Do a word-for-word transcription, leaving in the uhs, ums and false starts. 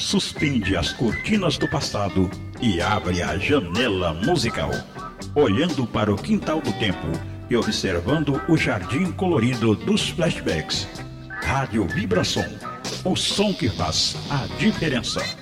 suspende as cortinas do passado e abre a janela musical, olhando para o quintal do tempo e observando o jardim colorido dos flashbacks. Rádio Vibração, o som que faz a diferença.